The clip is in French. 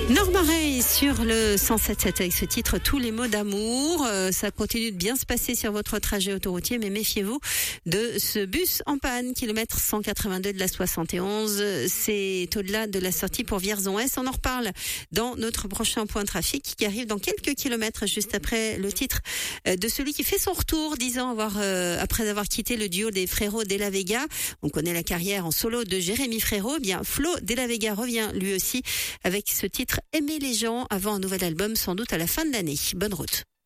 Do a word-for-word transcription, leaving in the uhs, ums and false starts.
Norma Ray sur le cent sept sept avec ce titre Tous les mots d'amour. Euh, ça continue de bien se passer sur votre trajet autoroutier, mais méfiez-vous de ce bus en panne, kilomètre cent quatre-vingt-deux de la soixante et onze. C'est au-delà de la sortie pour Vierzon-Est. On en reparle dans notre prochain point trafic qui arrive dans quelques kilomètres juste après le titre de celui qui fait son retour, dix ans avoir, euh, après avoir quitté le duo des Frérots de la Vega. On connaît la carrière en solo de Jérémy Frérot. Eh bien, Flo de la Vega revient lui aussi avec ce titre Aimer les gens avant un nouvel album sans doute à la fin de l'année. Bonne route.